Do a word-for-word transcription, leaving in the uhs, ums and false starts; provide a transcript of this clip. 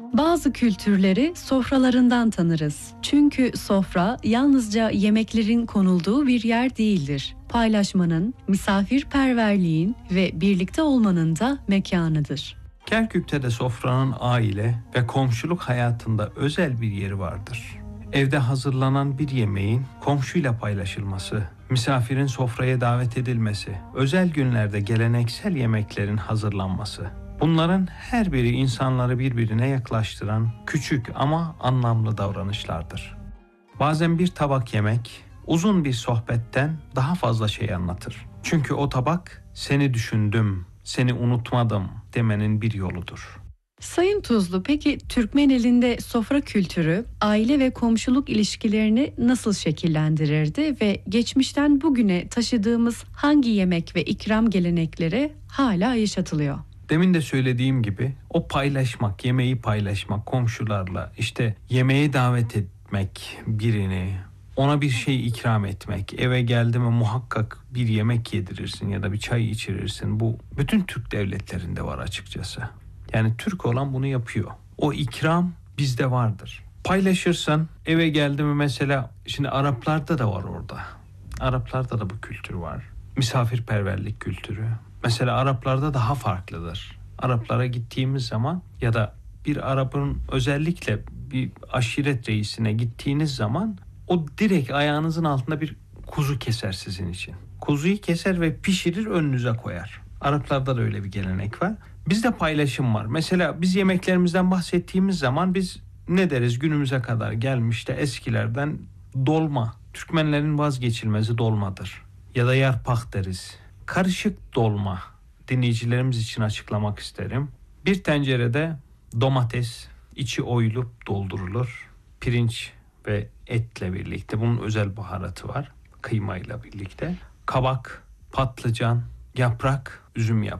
Bazı kültürleri sofralarından tanırız. Çünkü sofra yalnızca yemeklerin konulduğu bir yer değildir. Paylaşmanın, misafirperverliğin ve birlikte olmanın da mekanıdır. Kerkük'te de sofranın aile ve komşuluk hayatında özel bir yeri vardır. Evde hazırlanan bir yemeğin komşuyla paylaşılması, misafirin sofraya davet edilmesi, özel günlerde geleneksel yemeklerin hazırlanması. Bunların her biri insanları birbirine yaklaştıran küçük ama anlamlı davranışlardır. Bazen bir tabak yemek uzun bir sohbetten daha fazla şey anlatır. Çünkü o tabak seni düşündüm, seni unutmadım demenin bir yoludur. Sayın Tuzlu, peki Türkmen elinde sofra kültürü aile ve komşuluk ilişkilerini nasıl şekillendirirdi ve geçmişten bugüne taşıdığımız hangi yemek ve ikram gelenekleri hala yaşatılıyor? Demin de söylediğim gibi o paylaşmak, yemeği paylaşmak komşularla, işte yemeğe davet etmek birini, ona bir şey ikram etmek, eve geldi mi muhakkak bir yemek yedirirsin ya da bir çay içirirsin. Bu bütün Türk devletlerinde var açıkçası. Yani Türk olan bunu yapıyor. O ikram bizde vardır. Paylaşırsan eve geldi mi mesela, şimdi Araplarda da var orada. Araplarda da bu kültür var. Misafirperverlik kültürü. Mesela Araplarda daha farklıdır. Araplara gittiğimiz zaman ya da bir Arap'ın özellikle bir aşiret reisine gittiğiniz zaman o direkt ayağınızın altında bir kuzu keser sizin için. Kuzuyu keser ve pişirir, önünüze koyar. Araplarda da öyle bir gelenek var. Bizde paylaşım var. Mesela biz yemeklerimizden bahsettiğimiz zaman biz ne deriz? Günümüze kadar gelmiş de eskilerden dolma. Türkmenlerin vazgeçilmezi dolmadır. Ya da yarpak deriz. Karışık dolma. Dinleyicilerimiz için açıklamak isterim. Bir tencerede domates, içi oyulup doldurulur. Pirinç ve etle birlikte. Bunun özel baharatı var. Kıymayla birlikte. Kabak, patlıcan, yaprak, üzüm yaprağı.